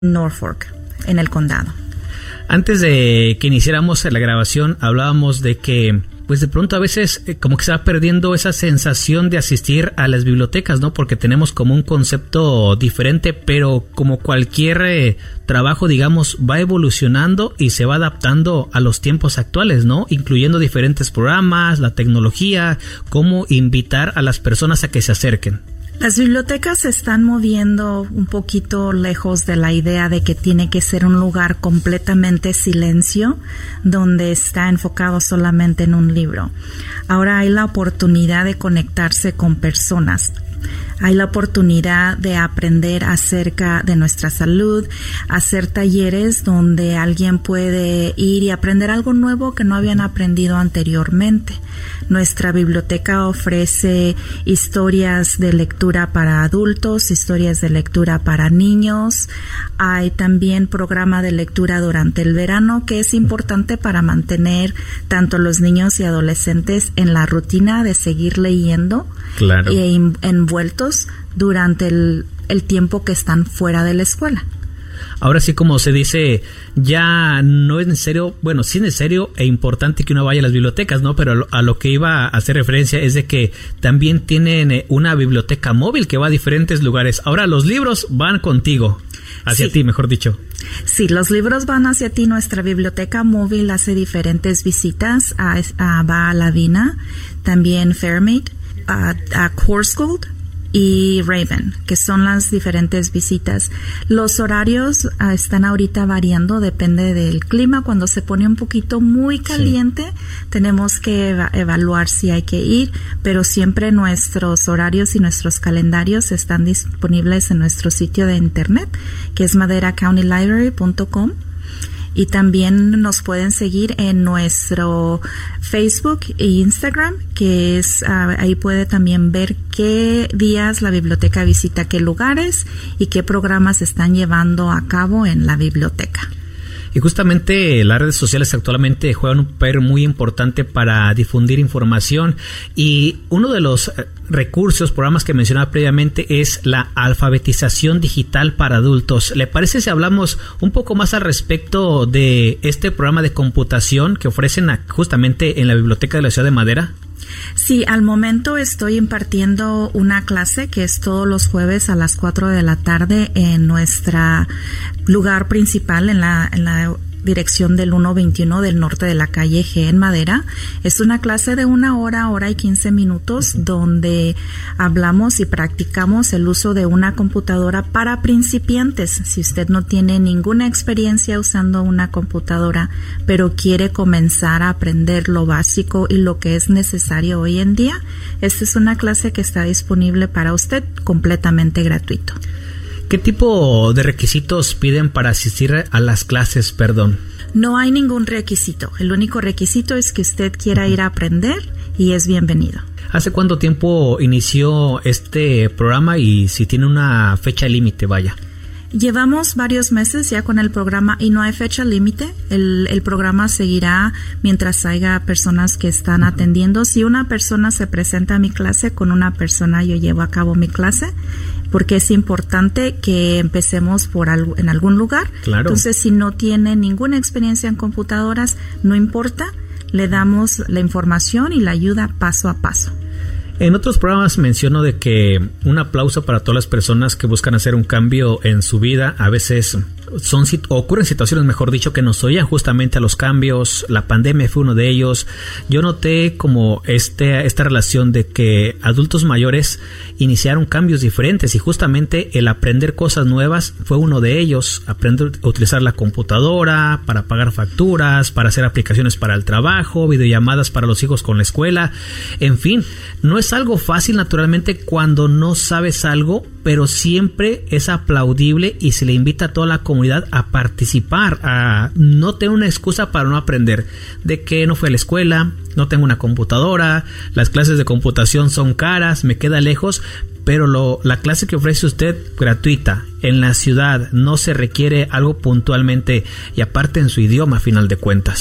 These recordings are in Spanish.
Norfolk, en el condado. Antes de que iniciáramos la grabación, hablábamos de que pues de pronto a veces como que se va perdiendo esa sensación de asistir a las bibliotecas, ¿no? Porque tenemos como un concepto diferente, pero como cualquier trabajo, digamos, va evolucionando y se va adaptando a los tiempos actuales, ¿no? Incluyendo diferentes programas, la tecnología, cómo invitar a las personas a que se acerquen. Las bibliotecas se están moviendo un poquito lejos de la idea de que tiene que ser un lugar completamente silencio, donde está enfocado solamente en un libro. Ahora hay la oportunidad de conectarse con personas. Hay la oportunidad de aprender acerca de nuestra salud, hacer talleres donde alguien puede ir y aprender algo nuevo que no habían aprendido anteriormente. Nuestra biblioteca ofrece historias de lectura para adultos, historias de lectura para niños. Hay también programa de lectura durante el verano, que es importante para mantener tanto los niños y adolescentes en la rutina de seguir leyendo. Claro. E envueltos durante el tiempo que están fuera de la escuela. Ahora sí, como se dice, ya no es necesario, bueno, sí es necesario e importante que uno vaya a las bibliotecas, ¿no? Pero a lo que iba a hacer referencia es de que también tienen una biblioteca móvil que va a diferentes lugares. Ahora los libros van contigo, hacia ti, mejor dicho. Sí, los libros van hacia ti. Nuestra biblioteca móvil hace diferentes visitas va a Lavina, también Fairmate, a Corsgold y Raven, que son las diferentes visitas. Los horarios están ahorita variando, depende del clima. Cuando se pone un poquito muy caliente, tenemos que evaluar si hay que ir, pero siempre nuestros horarios y nuestros calendarios están disponibles en nuestro sitio de internet, que es maderacountylibrary.com. Y también nos pueden seguir en nuestro Facebook e Instagram, que es ahí puede también ver qué días la biblioteca visita qué lugares y qué programas están llevando a cabo en la biblioteca. Y justamente las redes sociales actualmente juegan un papel muy importante para difundir información, y uno de los recursos, programas que mencionaba previamente es la alfabetización digital para adultos. ¿Le parece si hablamos un poco más al respecto de este programa de computación que ofrecen justamente en la Biblioteca de la Ciudad de Madera? Sí, al momento estoy impartiendo una clase que es todos los jueves a las 4 de la tarde en nuestra lugar principal en la dirección del 121 del norte de la calle G en Madera. Es una clase de 1 hora y 15 minutos donde hablamos y practicamos el uso de una computadora para principiantes. Si usted no tiene ninguna experiencia usando una computadora, pero quiere comenzar a aprender lo básico y lo que es necesario hoy en día, esta es una clase que está disponible para usted completamente gratuito. ¿Qué tipo de requisitos piden para asistir a las clases, perdón? No hay ningún requisito. El único requisito es que usted quiera ir a aprender y es bienvenido. ¿Hace cuánto tiempo inició este programa y si tiene una fecha límite, vaya? Llevamos varios meses ya con el programa y no hay fecha límite. El programa seguirá mientras haya personas que están atendiendo. Si una persona se presenta a mi clase, con una persona yo llevo a cabo mi clase, porque es importante que empecemos en algún lugar. Claro. Entonces, si no tiene ninguna experiencia en computadoras, no importa, le damos la información y la ayuda paso a paso. En otros programas menciono de que un aplauso para todas las personas que buscan hacer un cambio en su vida. A veces ocurren situaciones, mejor dicho, que nos oían justamente a los cambios. La pandemia fue uno de ellos. Yo noté como esta relación de que adultos mayores iniciaron cambios diferentes y justamente el aprender cosas nuevas fue uno de ellos. Aprender a utilizar la computadora para pagar facturas, para hacer aplicaciones para el trabajo, videollamadas para los hijos con la escuela. En fin, no es algo fácil naturalmente cuando no sabes algo, pero siempre es aplaudible y se le invita a toda la comunidad a participar, a no tener una excusa para no aprender, de que no fue a la escuela, no tengo una computadora, las clases de computación son caras, me queda lejos, pero la clase que ofrece usted gratuita en la ciudad, no se requiere algo puntualmente y aparte en su idioma a final de cuentas.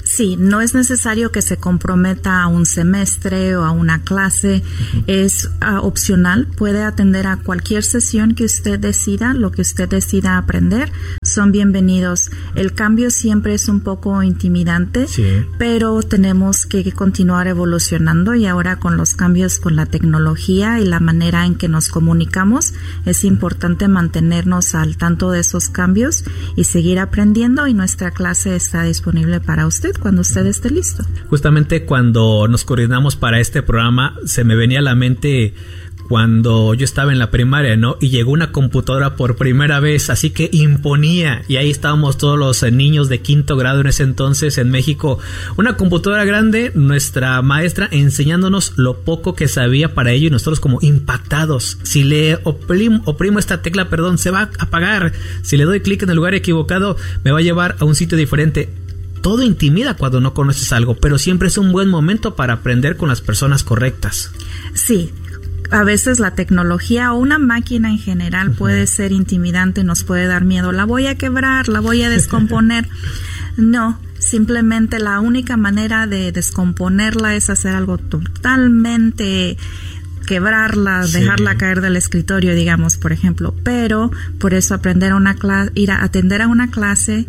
Sí, no es necesario que se comprometa a un semestre o a una clase, es opcional, puede atender a cualquier sesión que usted decida, lo que usted decida aprender, son bienvenidos. El cambio siempre es un poco intimidante, sí, pero tenemos que continuar evolucionando y ahora con los cambios con la tecnología y la manera en que nos comunicamos, es importante mantenernos al tanto de esos cambios y seguir aprendiendo, y nuestra clase está disponible para usted cuando usted esté listo. Justamente cuando nos coordinamos para este programa, se me venía a la mente cuando yo estaba en la primaria, ¿no? Y llegó una computadora por primera vez, así que imponía, y ahí estábamos todos los niños de 5º grado en ese entonces en México. Una computadora grande, nuestra maestra enseñándonos lo poco que sabía para ello, y nosotros como impactados. Si le oprimo esta tecla, se va a apagar. Si le doy clic en el lugar equivocado, me va a llevar a un sitio diferente. Todo intimida cuando no conoces algo, pero siempre es un buen momento para aprender con las personas correctas. Sí, a veces la tecnología o una máquina en general puede ser intimidante, nos puede dar miedo. La voy a quebrar, la voy a descomponer. No, simplemente la única manera de descomponerla es hacer algo totalmente, quebrarla, dejarla caer del escritorio, digamos, por ejemplo. Pero por eso aprender ir a atender a una clase,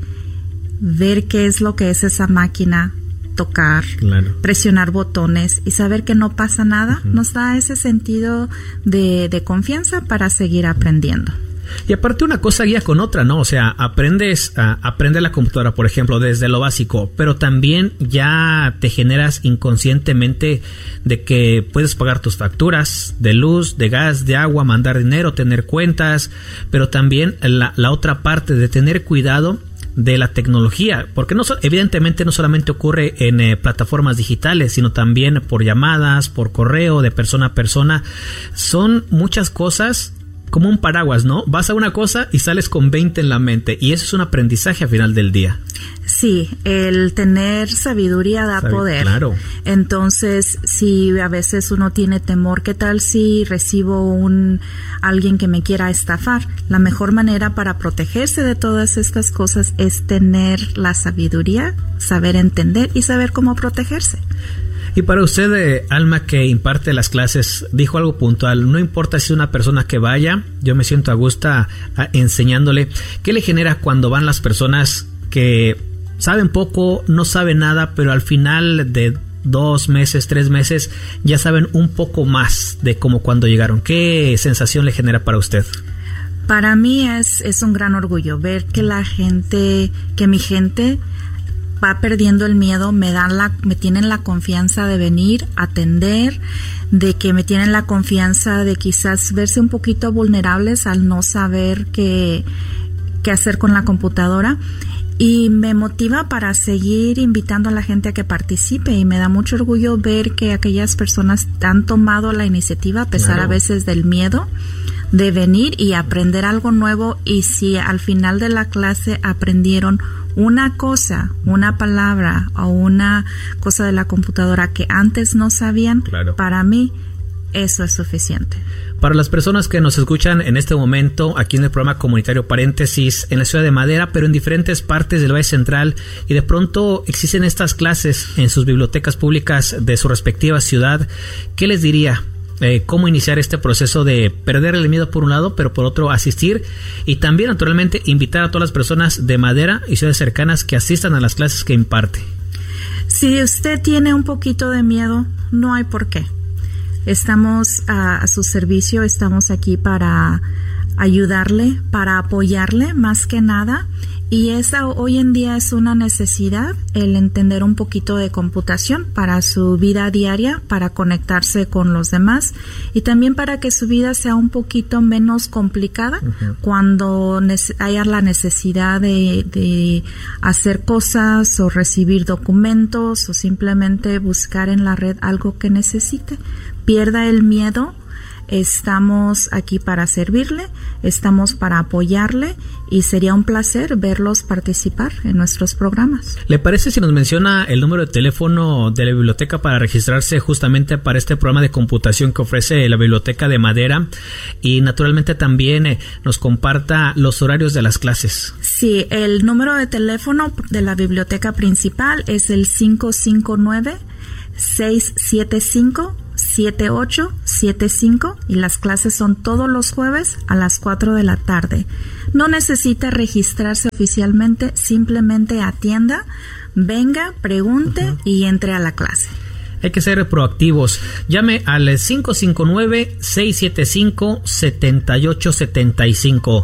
ver qué es lo que es esa máquina, tocar, presionar botones y saber que no pasa nada, nos da ese sentido de confianza para seguir aprendiendo. Y aparte una cosa guía con otra, ¿no? O sea, aprendes a aprender la computadora, por ejemplo, desde lo básico, pero también ya te generas inconscientemente de que puedes pagar tus facturas de luz, de gas, de agua, mandar dinero, tener cuentas, pero también la otra parte de tener cuidado de la tecnología, porque evidentemente no solamente ocurre en plataformas digitales, sino también por llamadas, por correo, de persona a persona. Son muchas cosas como un paraguas, ¿no? Vas a una cosa y sales con 20 en la mente, y eso es un aprendizaje al final del día. Sí, el tener sabiduría da poder. Claro. Entonces, si a veces uno tiene temor, ¿qué tal si recibo alguien que me quiera estafar? La mejor manera para protegerse de todas estas cosas es tener la sabiduría, saber entender y saber cómo protegerse. Y para usted, Alma, que imparte las clases, dijo algo puntual: no importa si es una persona que vaya, yo me siento a gusto enseñándole. ¿Qué le genera cuando van las personas que saben poco, no saben nada, pero al final de 2 meses, 3 meses, ya saben un poco más de cómo cuando llegaron? ¿Qué sensación le genera para usted? Para mí es un gran orgullo ver que mi gente va perdiendo el miedo, me tienen la confianza de venir a atender, de que me tienen la confianza de quizás verse un poquito vulnerables al no saber qué hacer con la computadora, y me motiva para seguir invitando a la gente a que participe, y me da mucho orgullo ver que aquellas personas han tomado la iniciativa a pesar a veces del miedo de venir y aprender algo nuevo. Y si al final de la clase aprendieron una cosa, una palabra o una cosa de la computadora que antes no sabían, para mí eso es suficiente. Para las personas que nos escuchan en este momento aquí en el programa comunitario Paréntesis en la ciudad de Madera, pero en diferentes partes del Valle Central, y de pronto existen estas clases en sus bibliotecas públicas de su respectiva ciudad, ¿qué les diría? Cómo iniciar este proceso de perder el miedo por un lado, pero por otro asistir, y también naturalmente invitar a todas las personas de Madera y ciudades cercanas que asistan a las clases que imparte. Si usted tiene un poquito de miedo, no hay por qué. Estamos a su servicio, estamos aquí para ayudarle, para apoyarle más que nada. Y hoy en día es una necesidad el entender un poquito de computación para su vida diaria, para conectarse con los demás y también para que su vida sea un poquito menos complicada cuando haya la necesidad de hacer cosas o recibir documentos o simplemente buscar en la red algo que necesite. Pierda el miedo. estamos aquí para servirle, estamos para apoyarle y sería un placer verlos participar en nuestros programas. ¿Le parece si nos menciona el número de teléfono de la biblioteca para registrarse justamente para este programa de computación que ofrece la Biblioteca de Madera? Y naturalmente también nos comparta los horarios de las clases. Sí, el número de teléfono de la biblioteca principal es el 559-675-7875 y las clases son todos los jueves a las 4 de la tarde. No necesita registrarse oficialmente, simplemente atienda, venga, pregunte y entre a la clase. Hay que ser proactivos. Llame al 559-675-7875.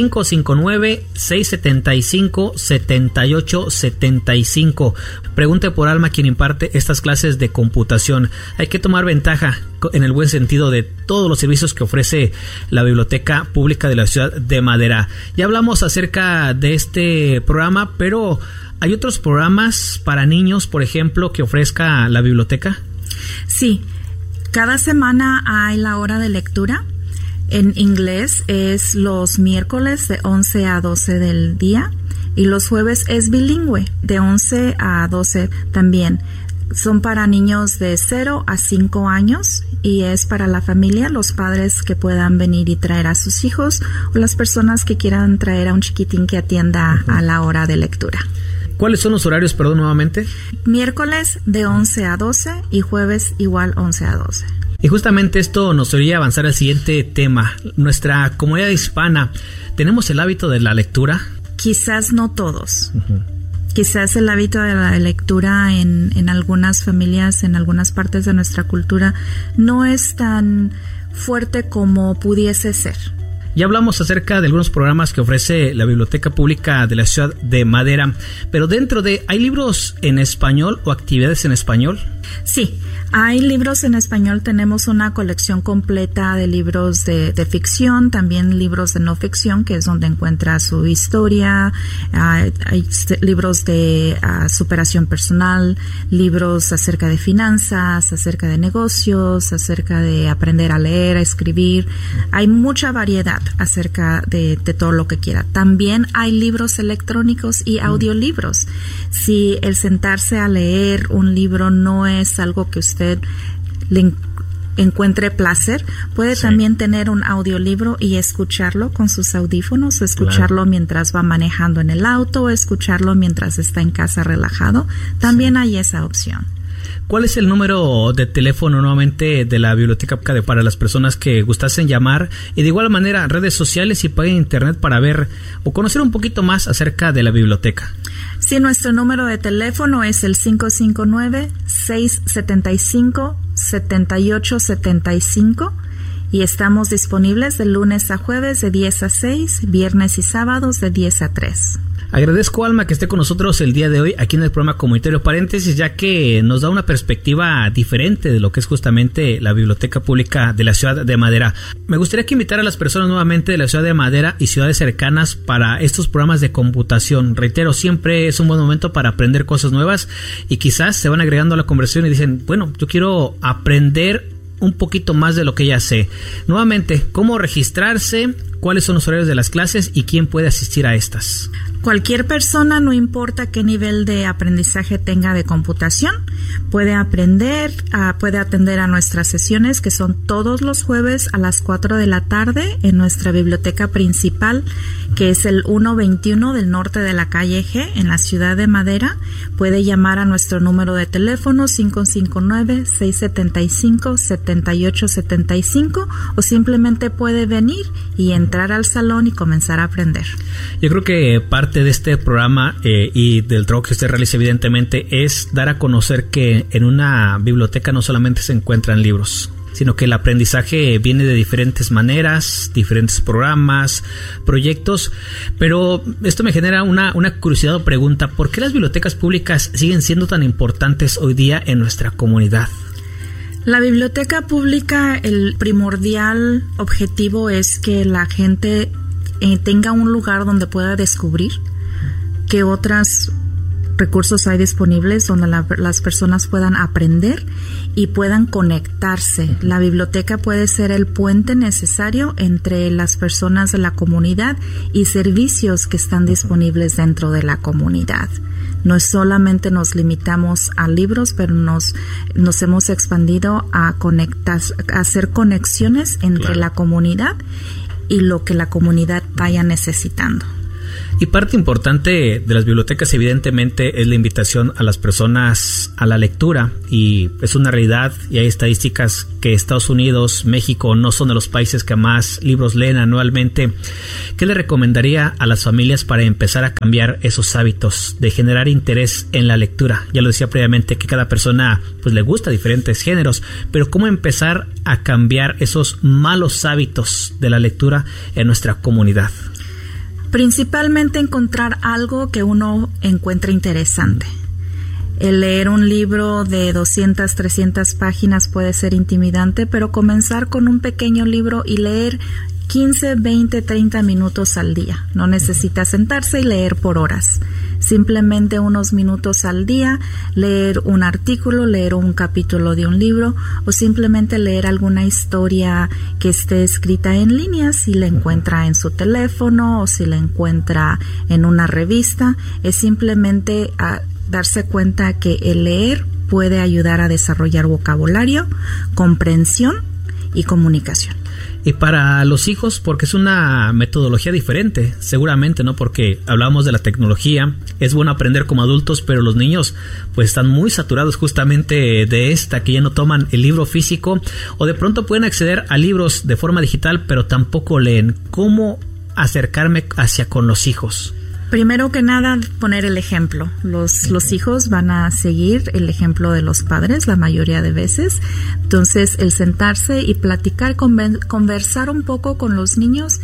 559-675-7875. Pregunte por Alma, quien imparte estas clases de computación. Hay que tomar ventaja, en el buen sentido, de todos los servicios que ofrece la Biblioteca Pública de la Ciudad de Madera. Ya hablamos acerca de este programa, pero ¿hay otros programas para niños, por ejemplo, que ofrezca la biblioteca? Sí, cada semana hay la hora de lectura. En inglés es los miércoles de 11 a 12 del día y los jueves es bilingüe de 11 a 12 también. Son para niños de 0 a 5 años y es para la familia, los padres que puedan venir y traer a sus hijos o las personas que quieran traer a un chiquitín que atienda a la hora de lectura. ¿Cuáles son los horarios, perdón, nuevamente? Miércoles de 11 a 12 y jueves igual 11 a 12. Y justamente esto nos debería avanzar al siguiente tema. Nuestra comunidad hispana, ¿tenemos el hábito de la lectura? Quizás no todos. Quizás el hábito de la lectura en algunas familias, en algunas partes de nuestra cultura, no es tan fuerte como pudiese ser. Ya hablamos acerca de algunos programas que ofrece la Biblioteca Pública de la Ciudad de Madera, pero dentro de, ¿hay libros en español o actividades en español? Sí, hay libros en español. Tenemos una colección completa de libros de ficción, también libros de no ficción, que es donde encuentra su historia. Hay libros de superación personal, libros acerca de finanzas, acerca de negocios, acerca de aprender a leer, a escribir. Hay mucha variedad acerca de todo lo que quiera. También hay libros electrónicos y audiolibros. Si el sentarse a leer un libro no es algo que usted le encuentre placer, puede también tener un audiolibro y escucharlo con sus audífonos, escucharlo mientras va manejando en el auto, escucharlo mientras está en casa relajado. También hay esa opción. ¿Cuál es el número de teléfono nuevamente de la biblioteca para las personas que gustasen llamar? Y de igual manera, redes sociales y página de internet para ver o conocer un poquito más acerca de la biblioteca. Sí, nuestro número de teléfono es el 559-675-7875 y estamos disponibles de lunes a jueves de 10 a 6, viernes y sábados de 10 a 3. Agradezco, Alma, que esté con nosotros el día de hoy aquí en el programa Comunitario Paréntesis, ya que nos da una perspectiva diferente de lo que es justamente la Biblioteca Pública de la Ciudad de Madera. Me gustaría que invitara a las personas nuevamente de la Ciudad de Madera y ciudades cercanas para estos programas de computación. Reitero, siempre es un buen momento para aprender cosas nuevas y quizás se van agregando a la conversación y dicen, bueno, yo quiero aprender un poquito más de lo que ya sé. Nuevamente, ¿cómo registrarse? ¿Cuáles son los horarios de las clases y quién puede asistir a estas? Cualquier persona, no importa qué nivel de aprendizaje tenga de computación, puede aprender, puede atender a nuestras sesiones que son todos los jueves a las 4 de la tarde en nuestra biblioteca principal, que es el 121 del norte de la calle G en la Ciudad de Madera. Puede llamar a nuestro número de teléfono 559-675-7875 o simplemente puede venir y entrar al salón y comenzar a aprender. Yo creo que parte de este programa y del trabajo que usted realiza evidentemente es dar a conocer que en una biblioteca no solamente se encuentran libros, sino que el aprendizaje viene de diferentes maneras, diferentes programas, proyectos, pero esto me genera una curiosidad o pregunta: ¿por qué las bibliotecas públicas siguen siendo tan importantes hoy día en nuestra comunidad? La biblioteca pública, el primordial objetivo es que la gente tenga un lugar donde pueda descubrir que otras recursos hay disponibles donde las personas puedan aprender y puedan conectarse. La biblioteca puede ser el puente necesario entre las personas de la comunidad y servicios que están disponibles dentro de la comunidad. No es solamente nos limitamos a libros, pero nos hemos expandido a conectar, a hacer conexiones entre la comunidad y lo que la comunidad vaya necesitando. Y parte importante de las bibliotecas evidentemente es la invitación a las personas a la lectura, y es una realidad y hay estadísticas que Estados Unidos, México no son de los países que más libros leen anualmente. ¿Qué le recomendaría a las familias para empezar a cambiar esos hábitos de generar interés en la lectura? Ya lo decía previamente que cada persona pues le gusta diferentes géneros, pero ¿cómo empezar a cambiar esos malos hábitos de la lectura en nuestra comunidad? Principalmente encontrar algo que uno encuentre interesante. El leer un libro de 200, 300 páginas puede ser intimidante, pero comenzar con un pequeño libro y leer 15, 20, 30 minutos al día. No necesita sentarse y leer por horas. Simplemente unos minutos al día, leer un artículo, leer un capítulo de un libro o simplemente leer alguna historia que esté escrita en línea, si la encuentra en su teléfono o si la encuentra en una revista. Es simplemente darse cuenta que el leer puede ayudar a desarrollar vocabulario, comprensión y comunicación. Y para los hijos, porque es una metodología diferente, seguramente, ¿no? Porque hablamos de la tecnología, es bueno aprender como adultos, pero los niños pues están muy saturados justamente de que ya no toman el libro físico, o de pronto pueden acceder a libros de forma digital, pero tampoco leen. ¿Cómo acercarme con los hijos? Primero que nada, poner el ejemplo. Los hijos van a seguir el ejemplo de los padres la mayoría de veces. Entonces, el sentarse y platicar, conversar un poco con los niños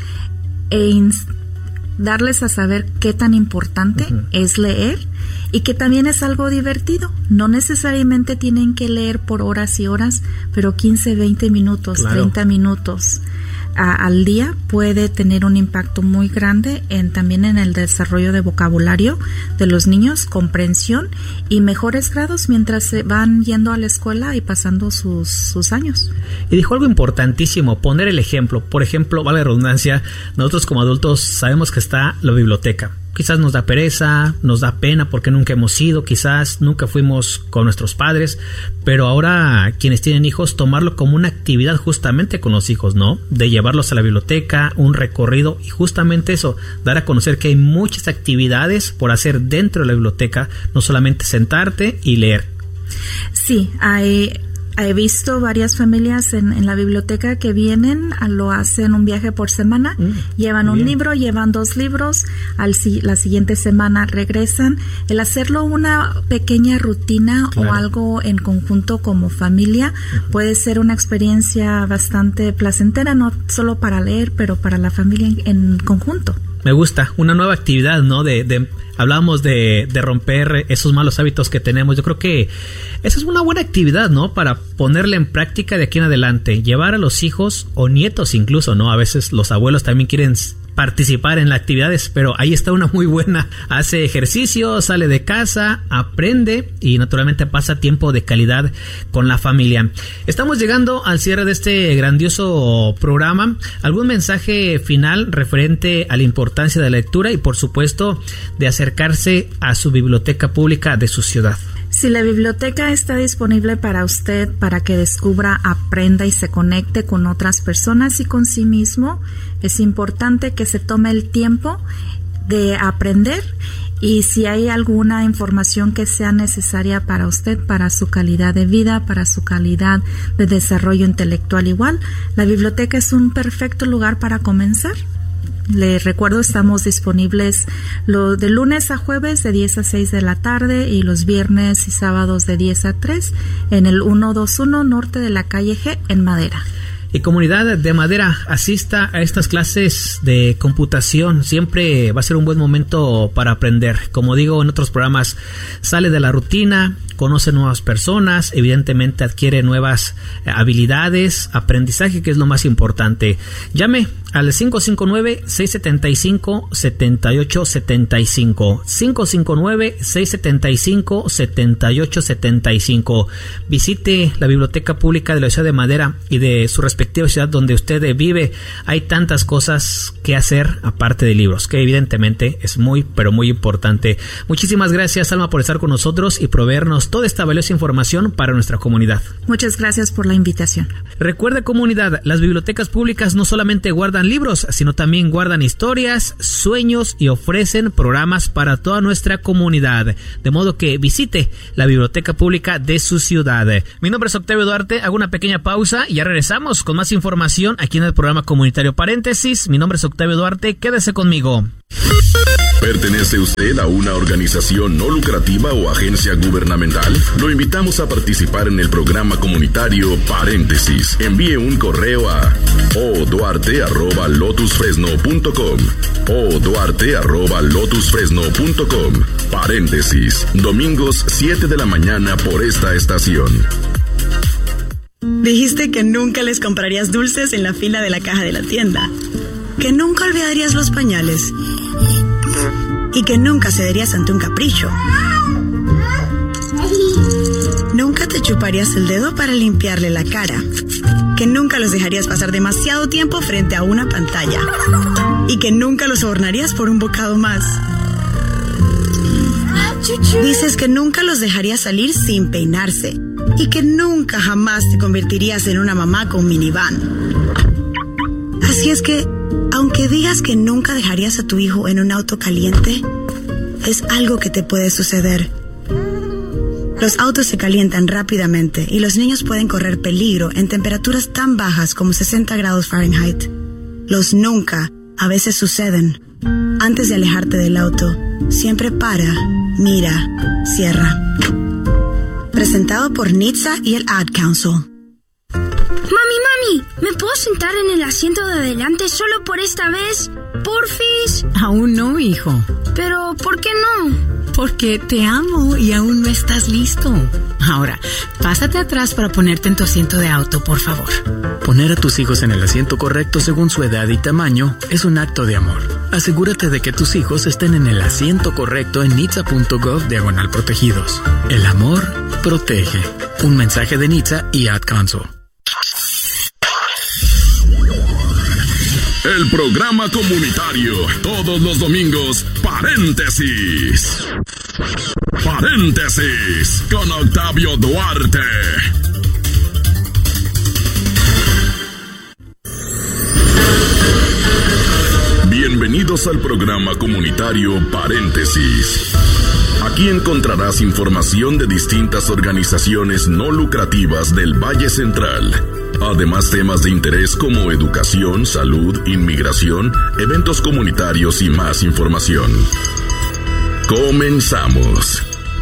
e darles a saber qué tan importante es leer y que también es algo divertido. No necesariamente tienen que leer por horas y horas, pero 15, 20 minutos, 30 minutos al día puede tener un impacto muy grande también en el desarrollo de vocabulario de los niños, comprensión y mejores grados mientras se van yendo a la escuela y pasando sus años. Y dijo algo importantísimo, poner el ejemplo. Por ejemplo, vale la redundancia, nosotros como adultos sabemos que está la biblioteca. Quizás nos da pereza, nos da pena porque nunca hemos ido, quizás nunca fuimos con nuestros padres, pero ahora quienes tienen hijos, tomarlo como una actividad justamente con los hijos, ¿no? De llevarlos a la biblioteca, un recorrido y justamente eso, dar a conocer que hay muchas actividades por hacer dentro de la biblioteca, no solamente sentarte y leer. Sí, he visto varias familias en la biblioteca que vienen, lo hacen un viaje por semana, llevan un libro, llevan 2 libros, la siguiente semana regresan. El hacerlo una pequeña rutina o algo en conjunto como familia puede ser una experiencia bastante placentera, no solo para leer, pero para la familia en conjunto. Me gusta, una nueva actividad, ¿no? Hablábamos de romper esos malos hábitos que tenemos. Yo creo que esa es una buena actividad, ¿no? Para ponerla en práctica de aquí en adelante. Llevar a los hijos o nietos incluso, ¿no? A veces los abuelos también quieren participar en las actividades, pero ahí está una muy buena. Hace ejercicio, sale de casa, aprende y naturalmente pasa tiempo de calidad con la familia. Estamos llegando al cierre de este grandioso programa. ¿Algún mensaje final referente a la importancia de la lectura y por supuesto de acercarse a su biblioteca pública de su ciudad? Si la biblioteca está disponible para usted, para que descubra, aprenda y se conecte con otras personas y con sí mismo, es importante que se tome el tiempo de aprender y si hay alguna información que sea necesaria para usted, para su calidad de vida, para su calidad de desarrollo intelectual igual, la biblioteca es un perfecto lugar para comenzar. Les recuerdo, estamos disponibles de lunes a jueves de 10 a 6 de la tarde y los viernes y sábados de 10 a 3 en el 121 norte de la calle G en Madera. Y comunidad de Madera, asista a estas clases de computación. Siempre va a ser un buen momento para aprender. Como digo en otros programas, sale de la rutina, conoce nuevas personas, evidentemente adquiere nuevas habilidades, aprendizaje, que es lo más importante. Llame al 559-675-7875. 559-675-7875. Visite la Biblioteca Pública de la Ciudad de Madera y de su respectiva ciudad donde usted vive. Hay tantas cosas que hacer aparte de libros, que evidentemente es muy, pero muy importante. Muchísimas gracias, Alma, por estar con nosotros y proveernos toda esta valiosa información para nuestra comunidad. Muchas gracias por la invitación. Recuerda, comunidad, las bibliotecas públicas no solamente guardan libros, sino también guardan historias, sueños y ofrecen programas para toda nuestra comunidad. De modo que visite la biblioteca pública de su ciudad. Mi nombre es Octavio Duarte, hago una pequeña pausa y ya regresamos con más información aquí en el programa comunitario Paréntesis. Mi nombre es Octavio Duarte, quédese conmigo. ¿Pertenece usted a una organización no lucrativa o agencia gubernamental? Lo invitamos a participar en el programa comunitario Paréntesis. Envíe un correo a oduarte@lotusfresno.com. oduarte@lotusfresno.com. Paréntesis. Domingos 7 de la mañana por esta estación. Dijiste que nunca les comprarías dulces en la fila de la caja de la tienda. Que nunca olvidarías los pañales. Y que nunca cederías ante un capricho. Nunca te chuparías el dedo para limpiarle la cara. Que nunca los dejarías pasar demasiado tiempo frente a una pantalla. Y que nunca los sobornarías por un bocado más. Dices que nunca los dejarías salir sin peinarse. Y que nunca jamás te convertirías en una mamá con minivan. Así es que, aunque digas que nunca dejarías a tu hijo en un auto caliente, es algo que te puede suceder. Los autos se calientan rápidamente y los niños pueden correr peligro en temperaturas tan bajas como 60 grados Fahrenheit. Los nunca a veces suceden. Antes de alejarte del auto, siempre para, mira, cierra. Presentado por NHTSA y el Ad Council. Mami, ¿me puedo sentar en el asiento de adelante solo por esta vez? ¿Porfis? Aún no, hijo. ¿Pero por qué no? Porque te amo y aún no estás listo. Ahora, pásate atrás para ponerte en tu asiento de auto, por favor. Poner a tus hijos en el asiento correcto según su edad y tamaño es un acto de amor. Asegúrate de que tus hijos estén en el asiento correcto en NHTSA.gov/protegidos. El amor protege. Un mensaje de NHTSA y Ad Council. El programa comunitario, todos los domingos, Paréntesis. Paréntesis, con Octavio Duarte. Bienvenidos al programa comunitario Paréntesis. Aquí encontrarás información de distintas organizaciones no lucrativas del Valle Central. Además, temas de interés como educación, salud, inmigración, eventos comunitarios y más información. Comenzamos.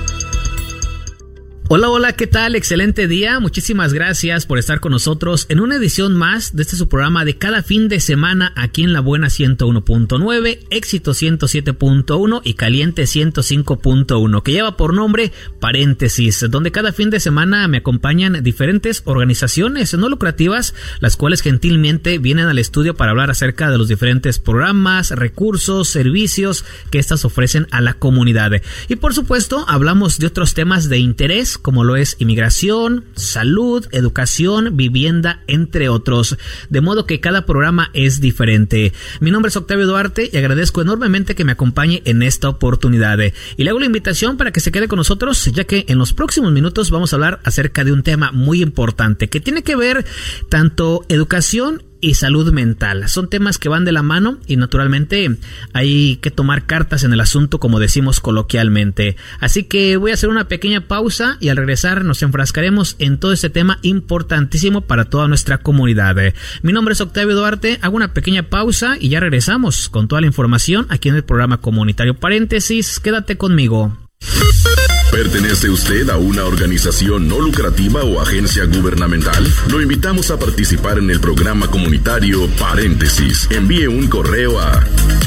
Hola, ¿qué tal? Excelente día. Muchísimas gracias por estar con nosotros en una edición más de este su programa de cada fin de semana aquí en La Buena 101.9, Éxito 107.1 y Caliente 105.1, que lleva por nombre Paréntesis, donde cada fin de semana me acompañan diferentes organizaciones no lucrativas, las cuales gentilmente vienen al estudio para hablar acerca de los diferentes programas, recursos, servicios que estas ofrecen a la comunidad. Y por supuesto, hablamos de otros temas de interés, como lo es inmigración, salud, educación, vivienda, entre otros. De modo que cada programa es diferente. Mi nombre es Octavio Duarte y agradezco enormemente que me acompañe en esta oportunidad. Y le hago la invitación para que se quede con nosotros, ya que en los próximos minutos vamos a hablar acerca de un tema muy importante que tiene que ver tanto educación y salud mental. Son temas que van de la mano y naturalmente hay que tomar cartas en el asunto, como decimos coloquialmente. Así que voy a hacer una pequeña pausa y al regresar nos enfrascaremos en todo este tema importantísimo para toda nuestra comunidad. Mi nombre es Octavio Duarte, hago una pequeña pausa y ya regresamos con toda la información aquí en el programa comunitario Paréntesis. Quédate conmigo. ¿Pertenece usted a una organización no lucrativa o agencia gubernamental? Lo invitamos a participar en el programa comunitario Paréntesis. Envíe un correo a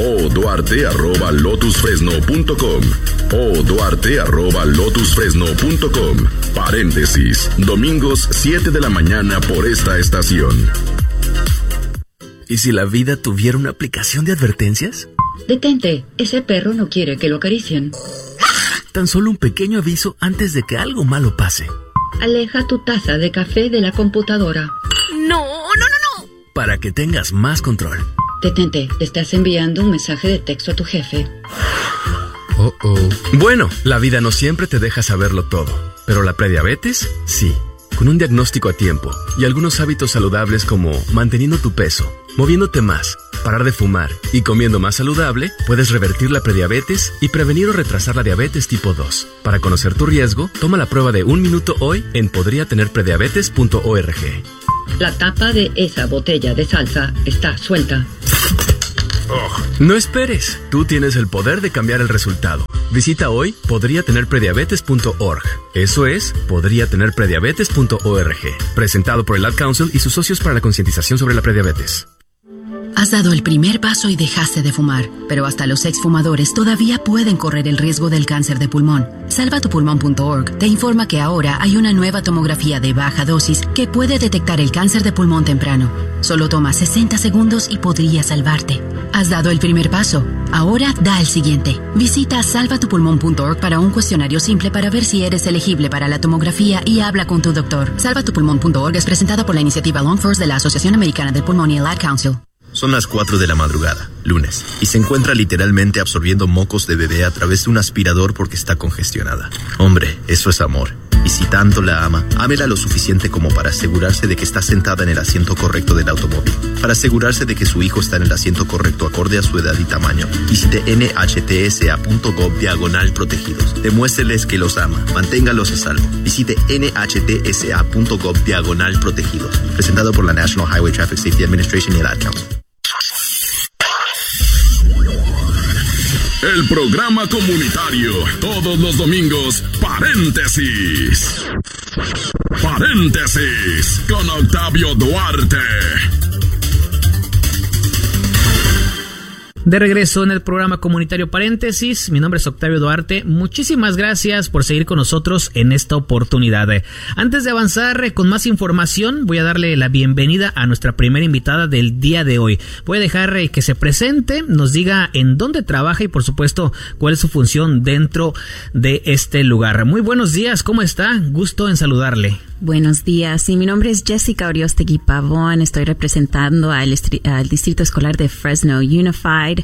oduarte@lotusfresno.com. oduarte@lotusfresno.com. Paréntesis. Domingos 7 de la mañana por esta estación. ¿Y si la vida tuviera una aplicación de advertencias? Detente, ese perro no quiere que lo acaricien. Tan solo un pequeño aviso antes de que algo malo pase. Aleja tu taza de café de la computadora. ¡No! Para que tengas más control. Detente, te estás enviando un mensaje de texto a tu jefe. Bueno, la vida no siempre te deja saberlo todo, pero la prediabetes, sí. Con un diagnóstico a tiempo y algunos hábitos saludables como manteniendo tu peso, moviéndote más, parar de fumar y comiendo más saludable, puedes revertir la prediabetes y prevenir o retrasar la diabetes tipo 2. Para conocer tu riesgo, toma la prueba de 1 minuto hoy en podriatenerprediabetes.org. La tapa de esa botella de salsa está suelta. No esperes, tú tienes el poder de cambiar el resultado. Visita hoy podriatenerprediabetes.org. Eso es podriatenerprediabetes.org. Presentado por el Ad Council y sus socios para la concientización sobre la prediabetes. Has dado el primer paso y dejaste de fumar, pero hasta los exfumadores todavía pueden correr el riesgo del cáncer de pulmón. Salvatupulmón.org te informa que ahora hay una nueva tomografía de baja dosis que puede detectar el cáncer de pulmón temprano. Solo toma 60 segundos y podría salvarte. Has dado el primer paso. Ahora da el siguiente. Visita salvatupulmón.org para un cuestionario simple para ver si eres elegible para la tomografía y habla con tu doctor. Salvatupulmón.org es presentada por la iniciativa Lung First de la Asociación Americana del Pulmón y el Ad Council. Son las 4 de la madrugada, lunes, y se encuentra literalmente absorbiendo mocos de bebé a través de un aspirador porque está congestionada. Hombre, eso es amor. Y si tanto la ama, ámela lo suficiente como para asegurarse de que está sentada en el asiento correcto del automóvil, para asegurarse de que su hijo está en el asiento correcto acorde a su edad y tamaño. Visite nhtsa.gov/protegidos. Demuéstreles que los ama, manténgalos a salvo. Visite nhtsa.gov/protegidos. Presentado por la National Highway Traffic Safety Administration y el Ad Council. El programa comunitario, todos los domingos, Paréntesis. Paréntesis, con Octavio Duarte. De regreso en el programa comunitario Paréntesis, mi nombre es Octavio Duarte. Muchísimas gracias por seguir con nosotros en esta oportunidad. Antes de avanzar con más información, voy a darle la bienvenida a nuestra primera invitada del día de hoy. Voy a dejar que se presente, nos diga en dónde trabaja y por supuesto cuál es su función dentro de este lugar. Muy buenos días, ¿cómo está? Gusto en saludarle. Buenos días, sí, mi nombre es Jessica Oriostegui Pavón, estoy representando al Distrito Escolar de Fresno Unified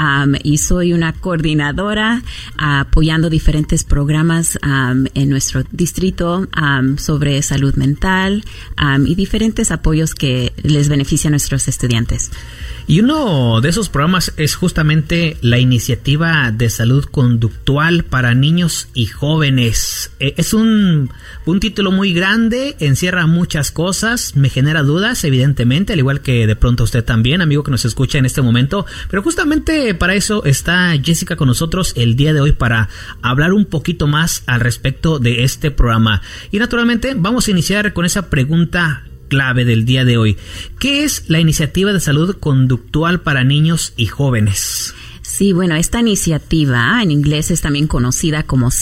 y soy una coordinadora apoyando diferentes programas en nuestro distrito sobre salud mental y diferentes apoyos que les benefician a nuestros estudiantes. Y uno de esos programas es justamente la iniciativa de salud conductual para niños y jóvenes. Es un título muy grande, encierra muchas cosas, me genera dudas, evidentemente, al igual que de pronto usted también, amigo que nos escucha en este momento. Pero justamente para eso está Jessica con nosotros el día de hoy para hablar un poquito más al respecto de este programa. Y naturalmente vamos a iniciar con esa pregunta clave del día de hoy. ¿Qué es la iniciativa de salud conductual para niños y jóvenes? Sí, bueno, esta iniciativa en inglés es también conocida como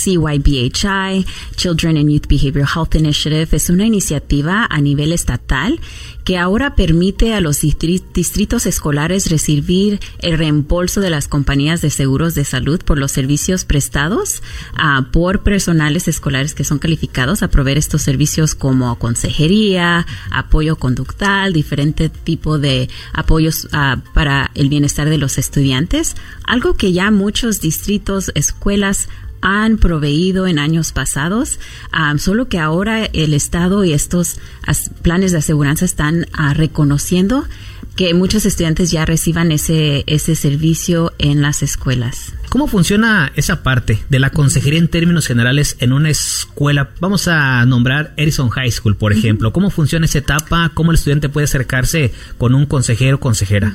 CYBHI, Children and Youth Behavioral Health Initiative. Es una iniciativa a nivel estatal que ahora permite a los distritos escolares recibir el reembolso de las compañías de seguros de salud por los servicios prestados por personales escolares que son calificados a proveer estos servicios como consejería, apoyo conductual, diferente tipo de apoyos para el bienestar de los estudiantes. Algo que ya muchos distritos, escuelas han proveído en años pasados, solo que ahora el Estado y estos planes de aseguranza están reconociendo que muchos estudiantes ya reciban ese servicio en las escuelas. ¿Cómo funciona esa parte de la consejería en términos generales en una escuela? Vamos a nombrar Edison High School, por ejemplo. ¿Cómo funciona esa etapa? ¿Cómo el estudiante puede acercarse con un consejero o consejera?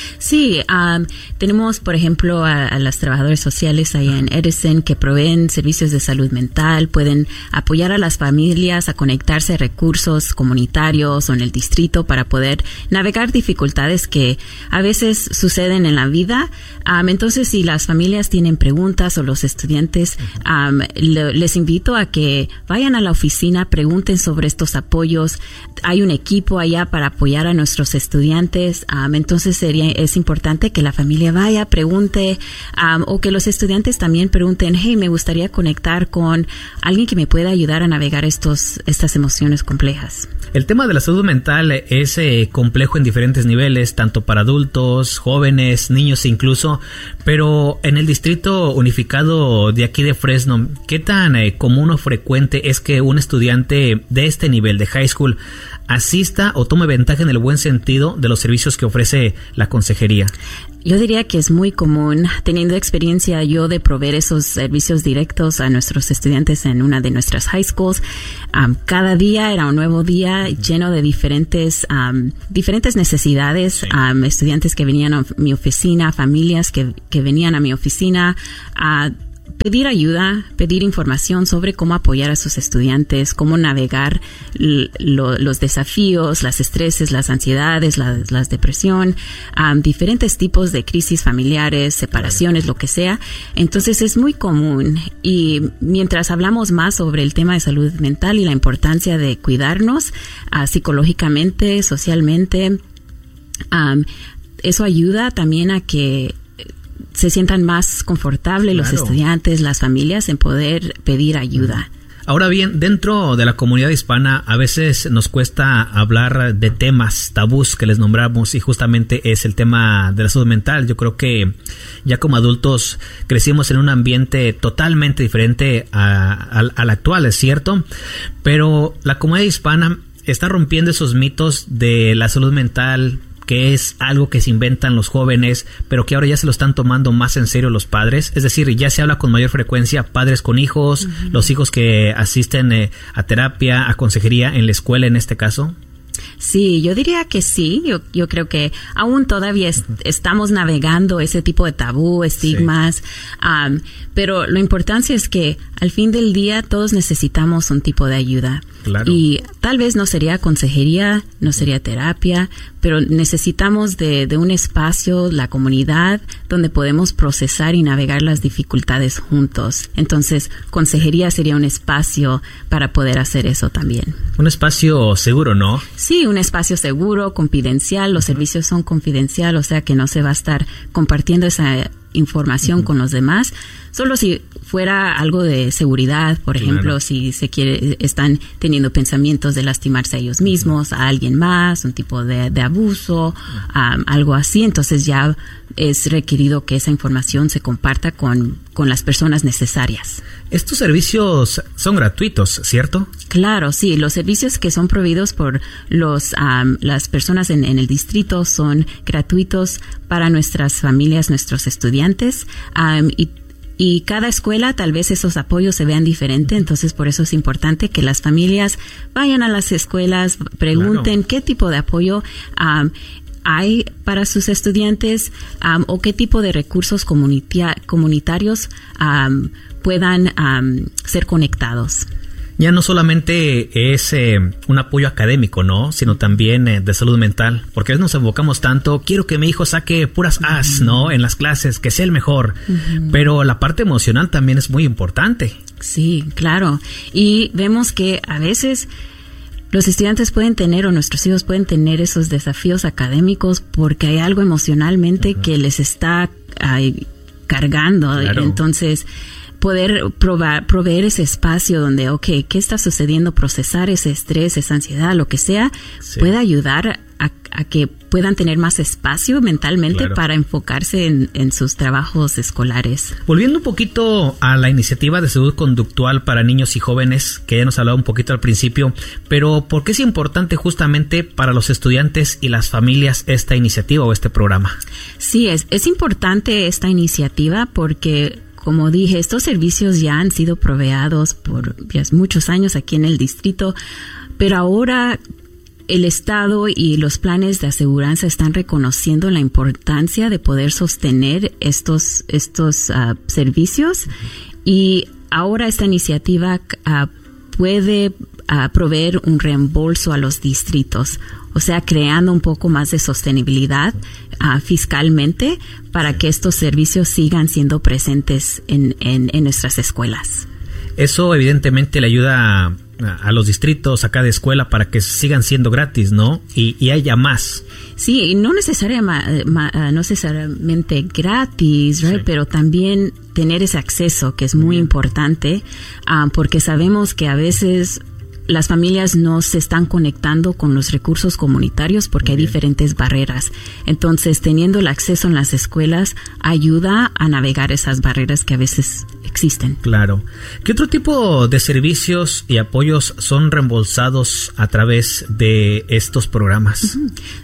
Sí, tenemos, por ejemplo, a las trabajadoras sociales ahí en Edison que proveen servicios de salud mental, pueden apoyar a las familias a conectarse a recursos comunitarios o en el distrito para poder navegar dificultades que a veces suceden en la vida. Entonces, si las familias familias tienen preguntas o los estudiantes, les invito a que vayan a la oficina, pregunten sobre estos apoyos. Hay un equipo allá para apoyar a nuestros estudiantes. Entonces es importante que la familia vaya, pregunte, o que los estudiantes también pregunten, hey, me gustaría conectar con alguien que me pueda ayudar a navegar estas emociones complejas. El tema de la salud mental es complejo en diferentes niveles, tanto para adultos, jóvenes, niños incluso, pero en el Distrito Unificado de aquí de Fresno, ¿qué tan común o frecuente es que un estudiante de este nivel de high school asista o tome ventaja en el buen sentido de los servicios que ofrece la consejería? Yo diría que es muy común, teniendo experiencia yo de proveer esos servicios directos a nuestros estudiantes en una de nuestras high schools. Cada día era un nuevo día lleno de diferentes necesidades. Sí. Estudiantes que venían a mi oficina, familias que venían a mi oficina a pedir ayuda, pedir información sobre cómo apoyar a sus estudiantes, cómo navegar los desafíos, las estreses, las ansiedades, las depresión, diferentes tipos de crisis familiares, separaciones, lo que sea. Entonces es muy común, y mientras hablamos más sobre el tema de salud mental y la importancia de cuidarnos psicológicamente, socialmente, eso ayuda también a que se sientan más confortables los estudiantes, las familias, en poder pedir ayuda. Ahora bien, dentro de la comunidad hispana a veces nos cuesta hablar de temas tabús que les nombramos, y justamente es el tema de la salud mental. Yo creo que ya como adultos crecimos en un ambiente totalmente diferente al actual, es cierto, pero la comunidad hispana está rompiendo esos mitos de la salud mental, que es algo que se inventan los jóvenes, pero que ahora ya se lo están tomando más en serio los padres. Es decir, ya se habla con mayor frecuencia padres con hijos, los hijos que asisten a terapia, a consejería en la escuela en este caso. Sí, yo diría que sí. Yo creo que aún todavía estamos navegando ese tipo de tabú, estigmas, sí. Pero lo importante es que al fin del día todos necesitamos un tipo de ayuda. Claro. Y tal vez no sería consejería, no sería terapia, pero necesitamos de un espacio, la comunidad, donde podemos procesar y navegar las dificultades juntos. Entonces, consejería sería un espacio para poder hacer eso también. Un espacio seguro, ¿no? Sí, un espacio seguro, confidencial. Los servicios son confidencial, o sea que no se va a estar compartiendo esa información con los demás. Solo si fuera algo de seguridad, por ejemplo, si están teniendo pensamientos de lastimarse a ellos mismos, a alguien más, un tipo de abuso, algo así, entonces ya es requerido que esa información se comparta con las personas necesarias. Estos servicios son gratuitos, ¿cierto? Claro, sí. Los servicios que son proveídos por las personas en el distrito son gratuitos para nuestras familias, nuestros estudiantes, y cada escuela tal vez esos apoyos se vean diferente, entonces por eso es importante que las familias vayan a las escuelas, pregunten qué tipo de apoyo hay para sus estudiantes, o qué tipo de recursos comunitarios puedan ser conectados. Ya no solamente es un apoyo académico, ¿no? Sino también de salud mental. Porque a veces nos enfocamos tanto, quiero que mi hijo saque puras A's, ¿no? En las clases, que sea el mejor. Pero la parte emocional también es muy importante. Sí, claro. Y vemos que a veces los estudiantes pueden tener, o nuestros hijos pueden tener, esos desafíos académicos porque hay algo emocionalmente que les está cargando. Claro. Entonces, poder proveer ese espacio donde, ¿qué está sucediendo? Procesar ese estrés, esa ansiedad, lo que sea, puede ayudar a que puedan tener más espacio mentalmente para enfocarse en sus trabajos escolares. Volviendo un poquito a la iniciativa de salud conductual para niños y jóvenes, que ya nos hablaba un poquito al principio, pero ¿por qué es importante justamente para los estudiantes y las familias esta iniciativa o este programa? Sí, es importante esta iniciativa porque, como dije, estos servicios ya han sido proveídos por muchos años aquí en el distrito, pero ahora el Estado y los planes de aseguranza están reconociendo la importancia de poder sostener estos servicios, y ahora esta iniciativa puede proveer un reembolso a los distritos, o sea, creando un poco más de sostenibilidad fiscalmente para que estos servicios sigan siendo presentes en nuestras escuelas. Eso evidentemente le ayuda a los distritos, a cada escuela, para que sigan siendo gratis, ¿no? Y haya más. Sí, no necesariamente gratis, right? Sí. Pero también tener ese acceso, que es muy importante, porque sabemos que a veces las familias no se están conectando con los recursos comunitarios porque hay diferentes barreras. Entonces, teniendo el acceso en las escuelas ayuda a navegar esas barreras que a veces existen. Claro. ¿Qué otro tipo de servicios y apoyos son reembolsados a través de estos programas?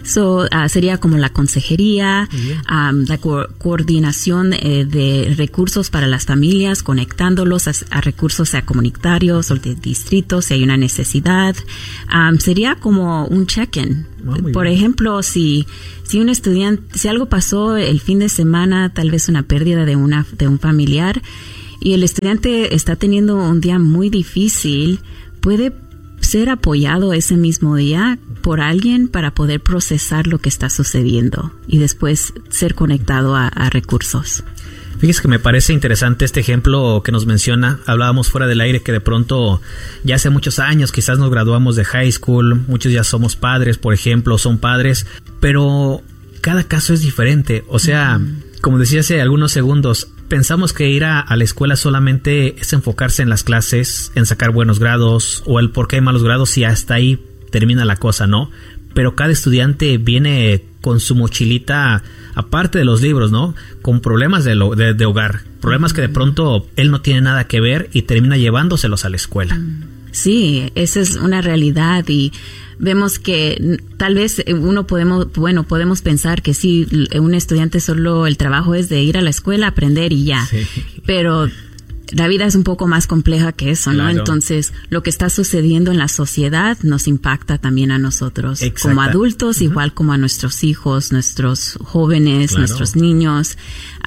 Sería como la consejería, la coordinación de recursos para las familias, conectándolos a recursos comunitarios o de distritos si hay una necesidad. Sería como un check-in. Por ejemplo, si un estudiante, si algo pasó el fin de semana, tal vez una pérdida de un familiar, y el estudiante está teniendo un día muy difícil, puede ser apoyado ese mismo día por alguien para poder procesar lo que está sucediendo y después ser conectado a recursos. Fíjese que me parece interesante este ejemplo que nos menciona. Hablábamos fuera del aire que de pronto ya hace muchos años quizás nos graduamos de high school, muchos ya somos padres, por ejemplo, son padres, pero cada caso es diferente. O sea, como decía hace algunos segundos, pensamos que ir a la escuela solamente es enfocarse en las clases, en sacar buenos grados o el por qué hay malos grados y hasta ahí termina la cosa, ¿no? Pero cada estudiante viene con su mochilita, aparte de los libros, ¿no? Con problemas de hogar, problemas que de pronto él no tiene nada que ver y termina llevándoselos a la escuela. Sí, esa es una realidad y vemos que tal vez podemos pensar que sí, un estudiante solo el trabajo es de ir a la escuela, aprender y ya, sí. Pero la vida es un poco más compleja que eso, ¿no? Claro. Entonces, lo que está sucediendo en la sociedad nos impacta también a nosotros como adultos, igual como a nuestros hijos, nuestros jóvenes, nuestros niños.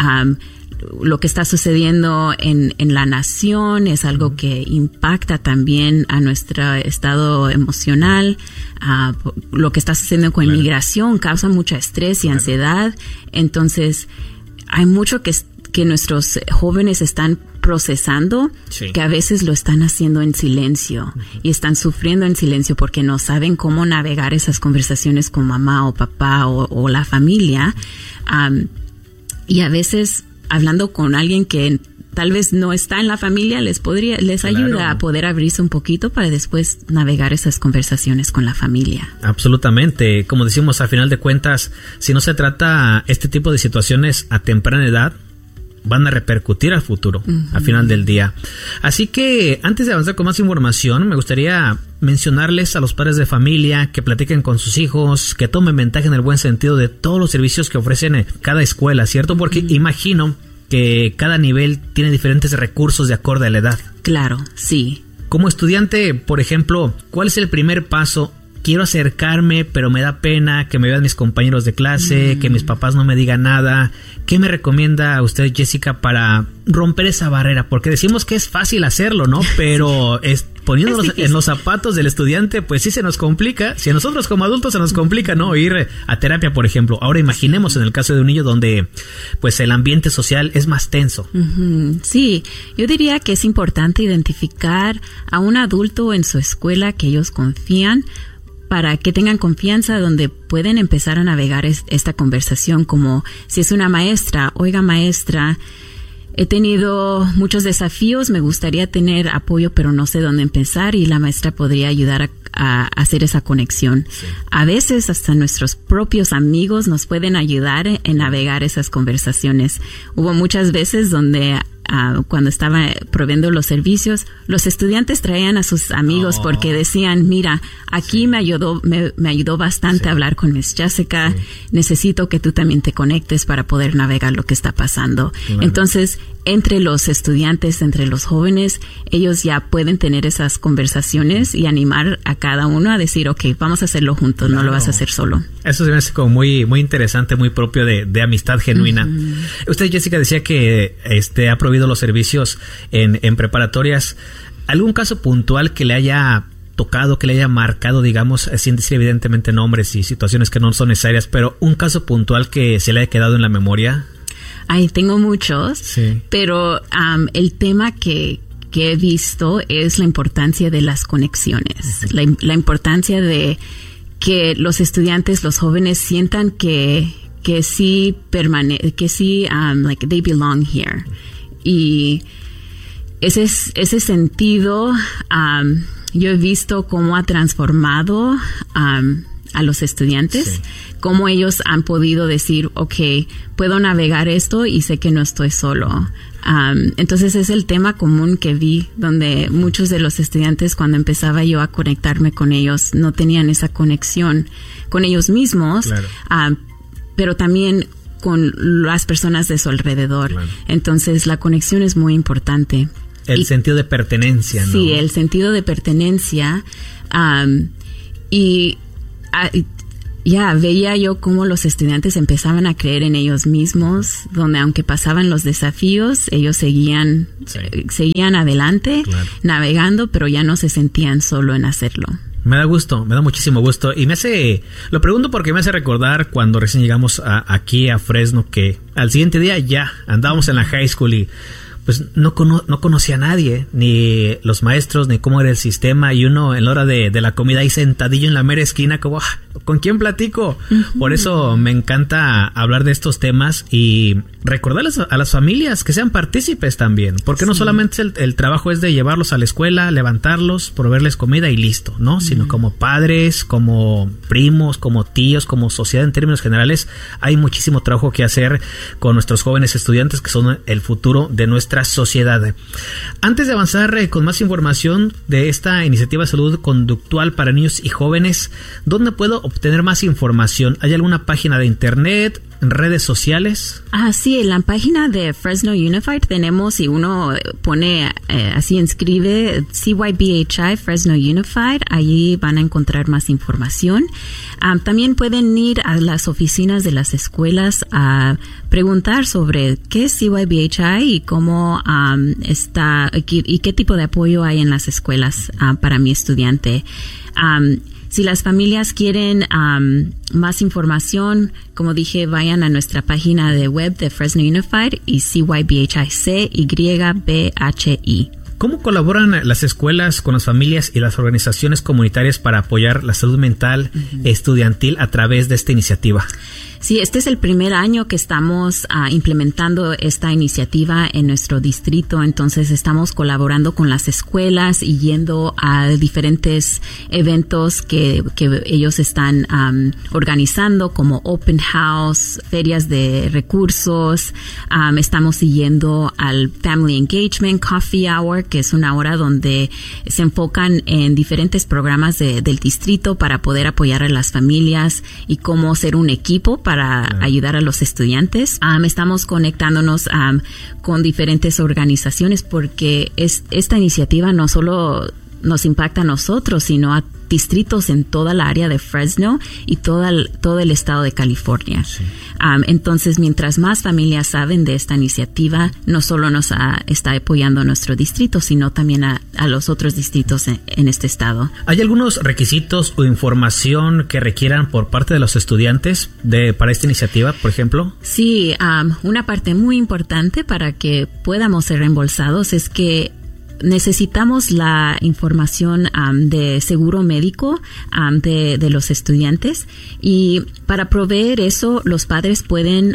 Lo que está sucediendo en la nación es algo que impacta también a nuestro estado emocional. Lo que está sucediendo con inmigración causa mucho estrés y ansiedad. Entonces, hay mucho que nuestros jóvenes están procesando, que a veces lo están haciendo en silencio y están sufriendo en silencio porque no saben cómo navegar esas conversaciones con mamá o papá o la familia. Y a veces hablando con alguien que tal vez no está en la familia les ayuda a poder abrirse un poquito para después navegar esas conversaciones con la familia. Absolutamente. Como decimos, a final de cuentas, si no se trata este tipo de situaciones a temprana edad, van a repercutir al futuro, al final del día. Así que antes de avanzar con más información, me gustaría mencionarles a los padres de familia que platiquen con sus hijos, que tomen ventaja en el buen sentido de todos los servicios que ofrecen cada escuela, ¿cierto? Porque imagino que cada nivel tiene diferentes recursos de acuerdo a la edad. Claro, sí. Como estudiante, por ejemplo, ¿cuál es el primer paso? Quiero acercarme, pero me da pena que me vean mis compañeros de clase, que mis papás no me digan nada. ¿Qué me recomienda a usted, Jessica, para romper esa barrera? Porque decimos que es fácil hacerlo, ¿no? Pero poniéndonos en los zapatos del estudiante, pues sí se nos complica. Si a nosotros como adultos se nos complica, ¿no? Ir a terapia, por ejemplo. Ahora imaginemos en el caso de un niño donde pues el ambiente social es más tenso. Sí, yo diría que es importante identificar a un adulto en su escuela que ellos confían, para que tengan confianza donde pueden empezar a navegar esta conversación, como si es una maestra, oiga maestra, he tenido muchos desafíos, me gustaría tener apoyo pero no sé dónde empezar, y la maestra podría ayudar a hacer esa conexión. Sí. A veces hasta nuestros propios amigos nos pueden ayudar en navegar esas conversaciones. Hubo muchas veces donde cuando estaba proveyendo los servicios, los estudiantes traían a sus amigos porque decían, mira, aquí me ayudó bastante a hablar con Miss Jessica, necesito que tú también te conectes para poder navegar lo que está pasando. Claro. Entonces, entre los estudiantes, entre los jóvenes, ellos ya pueden tener esas conversaciones y animar a cada uno a decir, ok, vamos a hacerlo juntos, no lo vas a hacer solo. Eso se me hace como muy, muy interesante, muy propio de amistad genuina. Usted, Jessica, decía que ha prohibido los servicios en preparatorias. ¿Algún caso puntual que le haya tocado, que le haya marcado, digamos, sin decir evidentemente nombres y situaciones que no son necesarias, pero un caso puntual que se le haya quedado en la memoria? Ay, tengo muchos, sí. Pero el tema que he visto es la importancia de las conexiones, la importancia de que los estudiantes, los jóvenes sientan que sí like they belong here. Y ese sentido, yo he visto cómo ha transformado a los estudiantes, sí. Cómo ellos han podido decir, okay, puedo navegar esto y sé que no estoy solo. Entonces es el tema común que vi, donde muchos de los estudiantes, cuando empezaba yo a conectarme con ellos, no tenían esa conexión con ellos mismos, claro. Pero también con las personas de su alrededor. Claro. Entonces la conexión es muy importante. El sentido de pertenencia, ¿no? Sí, el sentido de pertenencia. Veía yo cómo los estudiantes empezaban a creer en ellos mismos, donde aunque pasaban los desafíos, ellos seguían adelante, claro. Navegando, pero ya no se sentían solo en hacerlo. Me da gusto, me da muchísimo gusto. Y lo pregunto porque me hace recordar cuando recién llegamos aquí a Fresno, que al siguiente día ya andábamos en la high school y pues no conocía a nadie, ni los maestros, ni cómo era el sistema, y uno en la hora de la comida ahí sentadillo en la mera esquina como, ¿con quién platico? Uh-huh. Por eso me encanta hablar de estos temas y recordarles a las familias que sean partícipes también, porque sí. No solamente el trabajo es de llevarlos a la escuela, levantarlos, proveerles comida y listo, ¿no? Uh-huh. Sino como padres, como primos, como tíos, como sociedad en términos generales, hay muchísimo trabajo que hacer con nuestros jóvenes estudiantes que son el futuro de nuestra sociedad. Antes de avanzar con más información de esta iniciativa de salud conductual para niños y jóvenes, ¿dónde puedo obtener más información? ¿Hay alguna página de internet, redes sociales? Sí, en la página de Fresno Unified tenemos, si uno pone así, inscribe CYBHI Fresno Unified, allí van a encontrar más información. También pueden ir a las oficinas de las escuelas a preguntar sobre qué es CYBHI y cómo está y qué tipo de apoyo hay en las escuelas para mi estudiante. Si las familias quieren más información, como dije, vayan a nuestra página de web de Fresno Unified y CYBHI, CYBHI. ¿Cómo colaboran las escuelas con las familias y las organizaciones comunitarias para apoyar la salud mental estudiantil a través de esta iniciativa? Sí, este es el primer año que estamos implementando esta iniciativa en nuestro distrito, entonces estamos colaborando con las escuelas y yendo a diferentes eventos que ellos están organizando, como Open House, ferias de recursos. Estamos siguiendo al Family Engagement Coffee Hour, que es una hora donde se enfocan en diferentes programas del distrito para poder apoyar a las familias y cómo ser un equipo para ayudar a los estudiantes. Estamos conectándonos con diferentes organizaciones porque esta iniciativa no solo nos impacta a nosotros, sino a distritos en toda la área de Fresno y todo el estado de California. Sí. Entonces, mientras más familias saben de esta iniciativa, no solo nos está apoyando a nuestro distrito, sino también a los otros distritos en este estado. ¿Hay algunos requisitos o información que requieran por parte de los estudiantes para esta iniciativa, por ejemplo? Sí, una parte muy importante para que podamos ser reembolsados es que necesitamos la información de seguro médico de los estudiantes, y para proveer eso los padres pueden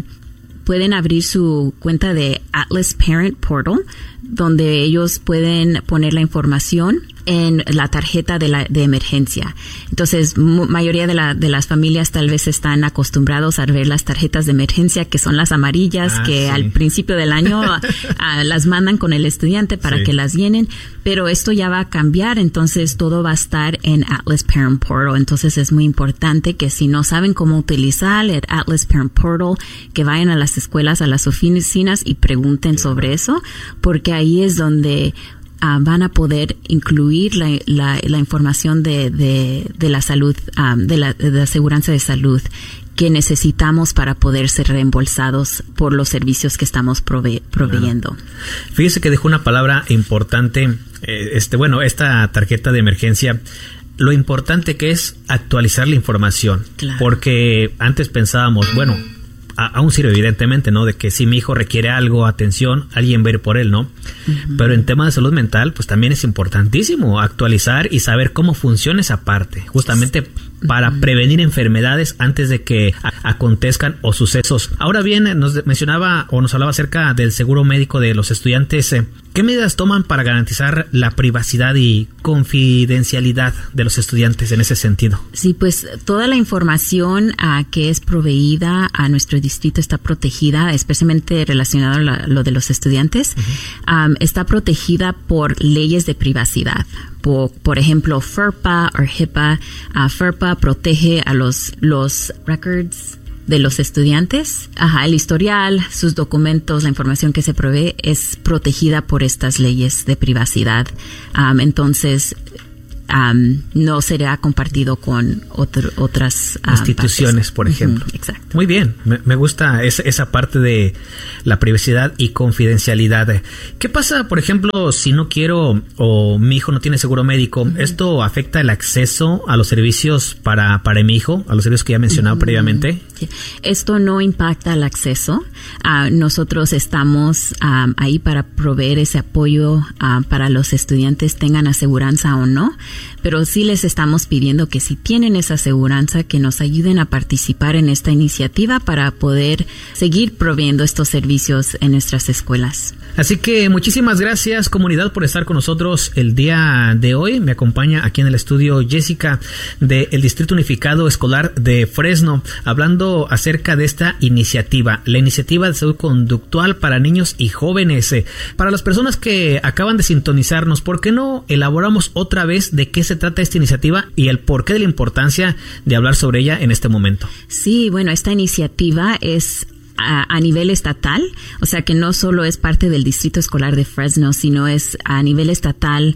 abrir su cuenta de Atlas Parent Portal, donde ellos pueden poner la información en la tarjeta de emergencia. Entonces, mayoría de las familias tal vez están acostumbrados a ver las tarjetas de emergencia, que son las amarillas, que sí, al principio del año las mandan con el estudiante para que las llenen, pero esto ya va a cambiar, entonces todo va a estar en Atlas Parent Portal. Entonces es muy importante que si no saben cómo utilizar el Atlas Parent Portal, que vayan a las escuelas, a las oficinas y pregunten sobre eso, porque ahí es donde van a poder incluir la información de la salud, de la aseguranza de salud que necesitamos para poder ser reembolsados por los servicios que estamos proveyendo. Fíjese que dejó una palabra importante, esta tarjeta de emergencia, lo importante que es actualizar la información. Claro. Porque antes pensábamos, bueno, aún sirve evidentemente, ¿no? De que si mi hijo requiere algo, atención, alguien va a ir por él, ¿no? Uh-huh. Pero en temas de salud mental, pues también es importantísimo actualizar y saber cómo funciona esa parte, justamente para prevenir enfermedades antes de que acontezcan o sucesos. Ahora bien, nos mencionaba o nos hablaba acerca del seguro médico de los estudiantes. ¿Qué medidas toman para garantizar la privacidad y confidencialidad de los estudiantes en ese sentido? Sí, pues toda la información que es proveída a nuestro distrito está protegida, especialmente relacionado a lo de los estudiantes. Uh-huh. Está protegida por leyes de privacidad. Por ejemplo, FERPA o HIPAA. FERPA protege a los records de los estudiantes. El historial, sus documentos, la información que se provee es protegida por estas leyes de privacidad. Entonces, no será compartido con otras instituciones, partes. Por ejemplo. Uh-huh, exacto. Muy bien, me gusta esa parte de la privacidad y confidencialidad. ¿Qué pasa, por ejemplo, si no quiero o mi hijo no tiene seguro médico? Uh-huh. ¿Esto afecta el acceso a los servicios para mi hijo, a los servicios que ya he mencionado previamente? Sí. Esto no impacta el acceso. Nosotros estamos ahí para proveer ese apoyo para los estudiantes, tengan aseguranza o no. Pero sí les estamos pidiendo que si tienen esa aseguranza, que nos ayuden a participar en esta iniciativa para poder seguir proveyendo estos servicios en nuestras escuelas. Así que muchísimas gracias, comunidad, por estar con nosotros el día de hoy. Me acompaña aquí en el estudio Jessica del Distrito Unificado Escolar de Fresno, hablando acerca de esta iniciativa, la iniciativa de salud conductual para niños y jóvenes. Para las personas que acaban de sintonizarnos, ¿por qué no elaboramos otra vez de qué se trata esta iniciativa y el porqué de la importancia de hablar sobre ella en este momento? Sí, bueno, esta iniciativa es a nivel estatal, o sea que no solo es parte del Distrito Escolar de Fresno, sino es a nivel estatal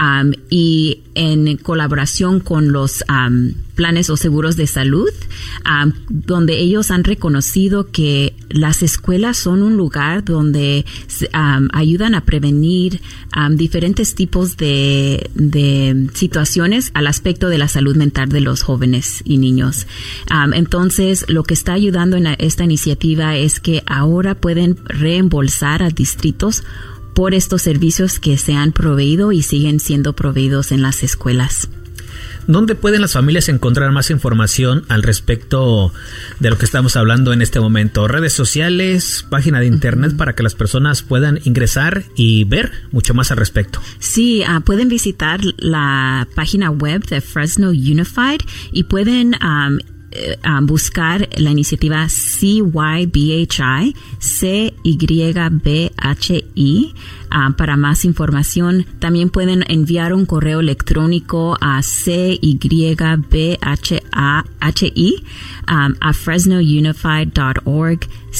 y en colaboración con los planes o seguros de salud, donde ellos han reconocido que las escuelas son un lugar donde ayudan a prevenir diferentes tipos de situaciones al aspecto de la salud mental de los jóvenes y niños. Entonces, lo que está ayudando en esta iniciativa es que ahora pueden reembolsar a distritos por estos servicios que se han proveído y siguen siendo proveídos en las escuelas. ¿Dónde pueden las familias encontrar más información al respecto de lo que estamos hablando en este momento? ¿Redes sociales, página de internet para que las personas puedan ingresar y ver mucho más al respecto? Sí, pueden visitar la página web de Fresno Unified y pueden buscar la iniciativa CYBHI, CYBHI. Para más información, también pueden enviar un correo electrónico a CYBHI a fresnounified.org,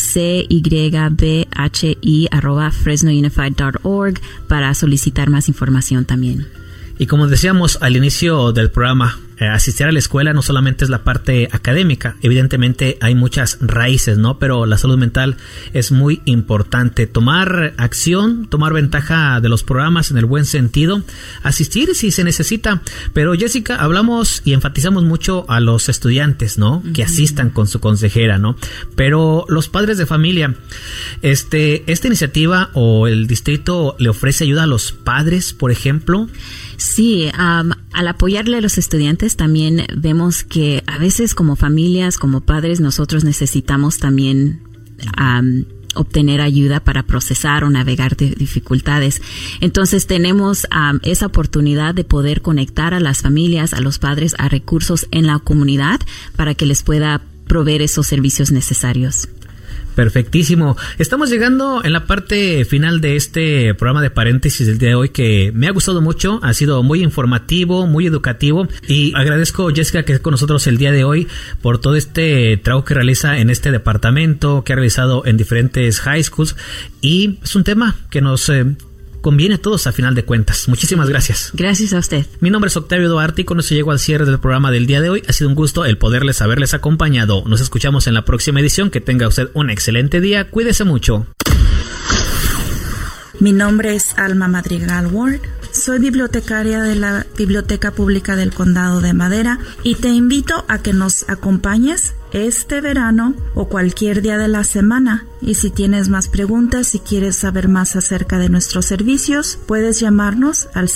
CYBHI@fresnounified.org para solicitar más información también. Y como decíamos al inicio del programa, asistir a la escuela no solamente es la parte académica, evidentemente hay muchas raíces, ¿no? Pero la salud mental es muy importante. Tomar acción, tomar ventaja de los programas en el buen sentido, asistir si se necesita. Pero Jessica, hablamos y enfatizamos mucho a los estudiantes, ¿no? Que asistan con su consejera, ¿no? Pero los padres de familia, esta iniciativa o el distrito le ofrece ayuda a los padres, por ejemplo. Sí, al apoyarle a los estudiantes también vemos que a veces como familias, como padres, nosotros necesitamos también obtener ayuda para procesar o navegar dificultades. Entonces tenemos esa oportunidad de poder conectar a las familias, a los padres, a recursos en la comunidad para que les pueda proveer esos servicios necesarios. Perfectísimo. Estamos llegando en la parte final de este programa de paréntesis del día de hoy, que me ha gustado mucho, ha sido muy informativo, muy educativo, y agradezco, Jessica, que esté con nosotros el día de hoy por todo este trabajo que realiza en este departamento, que ha realizado en diferentes high schools, y es un tema que nos conviene a todos a final de cuentas. Muchísimas gracias. Gracias a usted. Mi nombre es Octavio Duarte y con eso llego al cierre del programa del día de hoy. Ha sido un gusto el poderles haberles acompañado. Nos escuchamos en la próxima edición. Que tenga usted un excelente día. Cuídese mucho. Mi nombre es Alma Madrigal Ward. Soy bibliotecaria de la Biblioteca Pública del Condado de Madera y te invito a que nos acompañes este verano o cualquier día de la semana. Y si tienes más preguntas, si quieres saber más acerca de nuestros servicios, puedes llamarnos al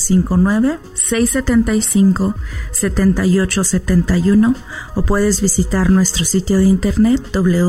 559-675-7871 o puedes visitar nuestro sitio de internet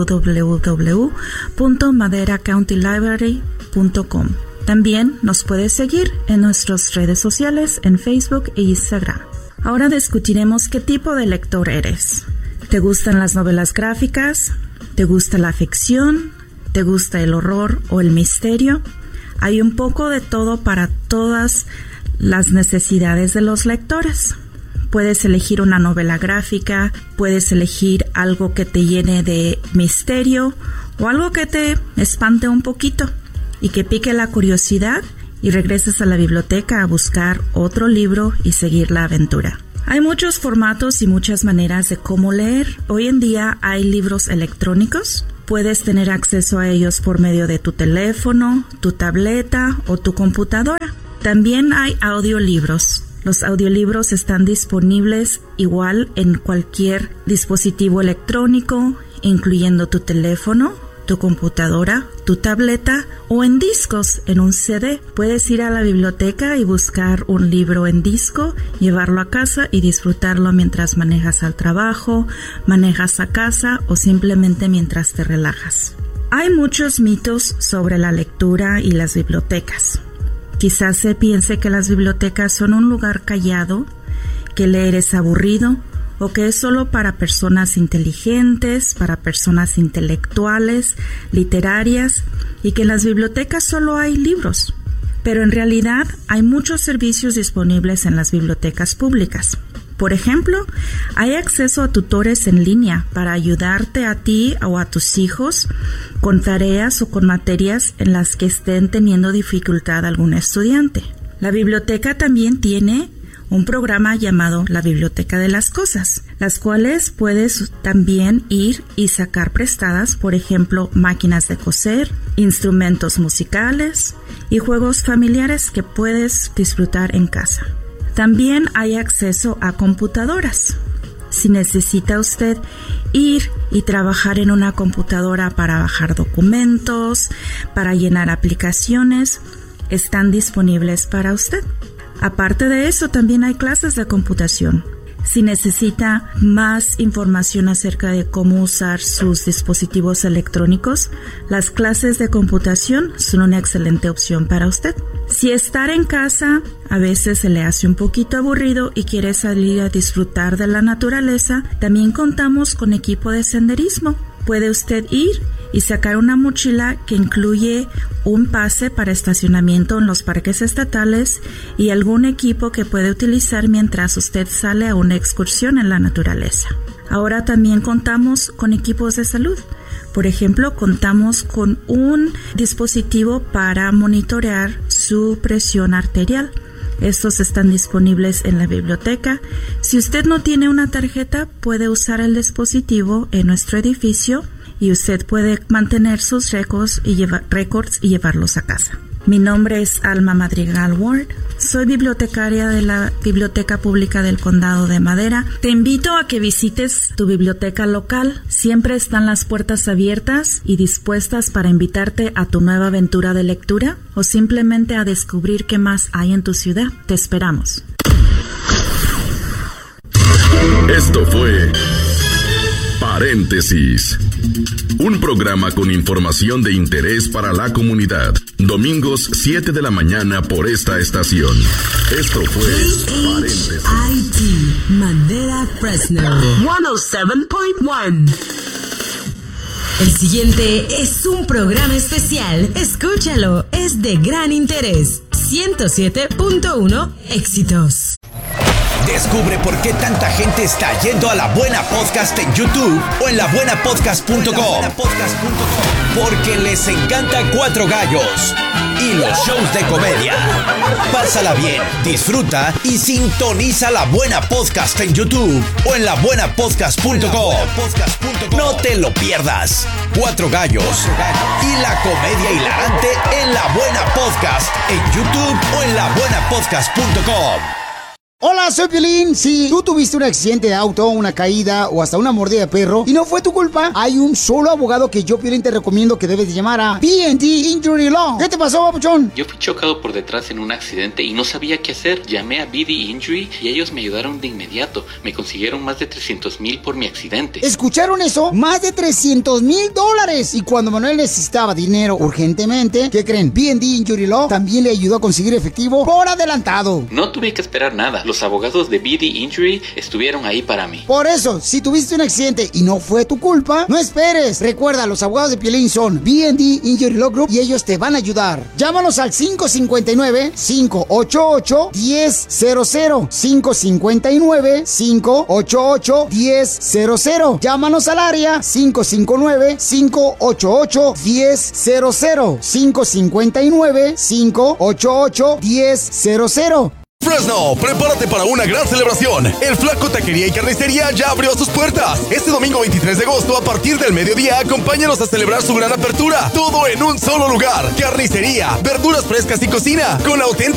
www.maderacountylibrary.com. También nos puedes seguir en nuestras redes sociales en Facebook e Instagram. Ahora discutiremos qué tipo de lector eres. ¿Te gustan las novelas gráficas? ¿Te gusta la ficción? ¿Te gusta el horror o el misterio? Hay un poco de todo para todas las necesidades de los lectores. Puedes elegir una novela gráfica, puedes elegir algo que te llene de misterio o algo que te espante un poquito y que pique la curiosidad y regreses a la biblioteca a buscar otro libro y seguir la aventura. Hay muchos formatos y muchas maneras de cómo leer. Hoy en día hay libros electrónicos. Puedes tener acceso a ellos por medio de tu teléfono, tu tableta o tu computadora. También hay audiolibros. Los audiolibros están disponibles igual en cualquier dispositivo electrónico, incluyendo tu teléfono, tu computadora, tu tableta o en discos, en un CD. Puedes ir a la biblioteca y buscar un libro en disco, llevarlo a casa y disfrutarlo mientras manejas al trabajo, manejas a casa o simplemente mientras te relajas. Hay muchos mitos sobre la lectura y las bibliotecas. Quizás se piense que las bibliotecas son un lugar callado, que leer es aburrido, o que es solo para personas inteligentes, para personas intelectuales, literarias, y que en las bibliotecas solo hay libros. Pero en realidad hay muchos servicios disponibles en las bibliotecas públicas. Por ejemplo, hay acceso a tutores en línea para ayudarte a ti o a tus hijos con tareas o con materias en las que estén teniendo dificultad algún estudiante. La biblioteca también tiene un programa llamado la Biblioteca de las Cosas, las cuales puedes también ir y sacar prestadas, por ejemplo, máquinas de coser, instrumentos musicales y juegos familiares que puedes disfrutar en casa. También hay acceso a computadoras. Si necesita usted ir y trabajar en una computadora para bajar documentos, para llenar aplicaciones, están disponibles para usted. Aparte de eso, también hay clases de computación. Si necesita más información acerca de cómo usar sus dispositivos electrónicos, las clases de computación son una excelente opción para usted. Si estar en casa a veces se le hace un poquito aburrido y quiere salir a disfrutar de la naturaleza, también contamos con equipo de senderismo. Puede usted ir y sacar una mochila que incluye un pase para estacionamiento en los parques estatales y algún equipo que puede utilizar mientras usted sale a una excursión en la naturaleza. Ahora también contamos con equipos de salud. Por ejemplo, contamos con un dispositivo para monitorear su presión arterial. Estos están disponibles en la biblioteca. Si usted no tiene una tarjeta, puede usar el dispositivo en nuestro edificio y usted puede mantener sus récords y llevarlos a casa. Mi nombre es Alma Madrigal Ward. Soy bibliotecaria de la Biblioteca Pública del Condado de Madera. Te invito a que visites tu biblioteca local. Siempre están las puertas abiertas y dispuestas para invitarte a tu nueva aventura de lectura o simplemente a descubrir qué más hay en tu ciudad. Te esperamos. Esto fue Paréntesis, un programa con información de interés para la comunidad. Domingos 7 de la mañana por esta estación. Esto fue Paréntesis. KHIT Madera Fresno 107.1. El siguiente es un programa especial. Escúchalo, es de gran interés. 107.1 éxitos. Descubre por qué tanta gente está yendo a La Buena Podcast en YouTube o en labuenapodcast.com. Porque les encanta Cuatro Gallos y los shows de comedia. Pásala bien, disfruta y sintoniza La Buena Podcast en YouTube o en labuenapodcast.com. No te lo pierdas. Cuatro Gallos y la comedia hilarante en La Buena Podcast en YouTube o en labuenapodcast.com. Hola, soy Piolín. Si tú tuviste un accidente de auto, una caída o hasta una mordida de perro y no fue tu culpa, hay un solo abogado que yo, Piolín, te recomiendo que debes de llamar a B&D Injury Law. ¿Qué te pasó, papuchón? Yo fui chocado por detrás en un accidente y no sabía qué hacer. Llamé a B&D Injury y ellos me ayudaron de inmediato. Me consiguieron más de $300,000 por mi accidente. ¿Escucharon eso? Más de $300,000. Y cuando Manuel necesitaba dinero urgentemente, ¿qué creen? B&D Injury Law también le ayudó a conseguir efectivo por adelantado. No tuve que esperar nada. Los abogados de B&D Injury estuvieron ahí para mí. Por eso, si tuviste un accidente y no fue tu culpa, no esperes. Recuerda, los abogados de Piolín son B&D Injury Law Group y ellos te van a ayudar. Llámanos al 559-588-1000. 559-588-1000. Llámanos al área 559-588-1000. 559-588-1000. Fresno, prepárate para una gran celebración. El Flaco Taquería y Carnicería ya abrió sus puertas. Este domingo 23 de agosto, a partir del mediodía, acompáñanos a celebrar su gran apertura. Todo en un solo lugar. Carnicería, verduras frescas y cocina, con auténtica